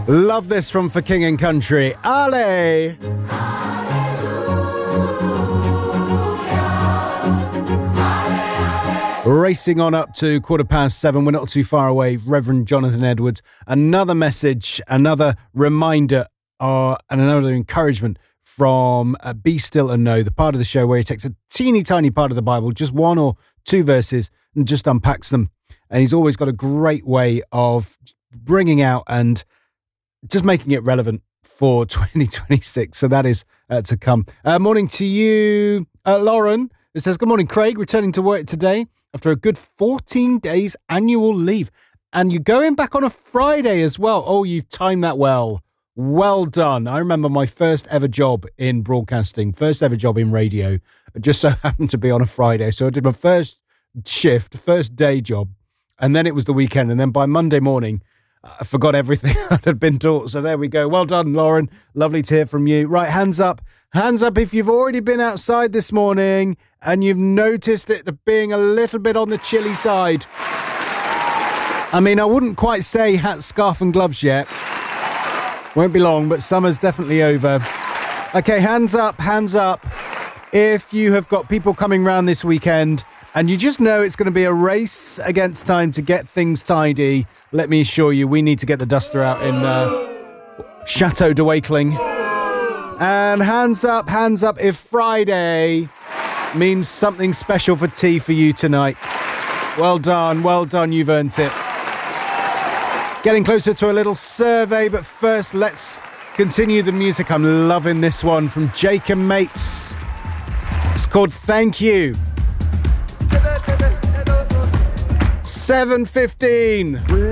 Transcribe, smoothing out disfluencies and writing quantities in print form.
Love this from For King and Country. Ale! Racing on up to 7:15. We're not too far away. Reverend Jonathan Edwards. Another message, another reminder, and another encouragement from Be Still and Know, the part of the show where he takes a teeny tiny part of the Bible, just one or two verses, and just unpacks them. And he's always got a great way of bringing out and just making it relevant for 2026. So that is to come. Morning to you, Lauren. It says, good morning, Craig. Returning to work today after a good 14 days annual leave. And you're going back on a Friday as well. Oh, you've timed that well. Well done. I remember my first ever job in broadcasting, first ever job in radio. It just so happened to be on a Friday. So I did my first shift, first day job. And then it was the weekend. And then by Monday morning, I forgot everything that had been taught. So there we go. Well done, Lauren. Lovely to hear from you. Right, hands up. Hands up if you've already been outside this morning and you've noticed it being a little bit on the chilly side. I mean, I wouldn't quite say hat, scarf and gloves yet. Won't be long, but summer's definitely over. Okay, hands up if you have got people coming round this weekend and you just know it's going to be a race against time to get things tidy. Let me assure you, we need to get the duster out in Chateau de Wakeling. And hands up if Friday means something special for tea for you tonight. Well done, you've earned it. Getting closer to a little survey, but first let's continue the music. I'm loving this one from Jake and Mates. It's called Thank You. 7:15.